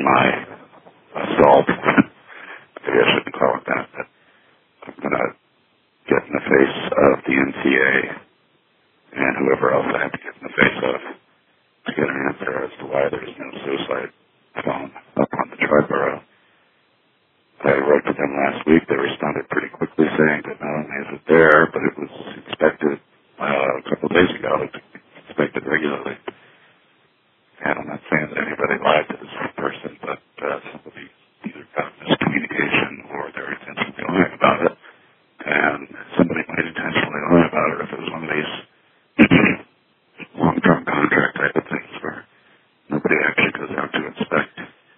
my assault. Maybe I shouldn't call it that, but I'm going to get in the face of the NTA and whoever else I have to get in the face of to get an answer as to why there's no suicide phone up on the Triborough. I wrote to them last week. They responded pretty quickly saying that not only is it there, but it was inspected a couple of days ago. It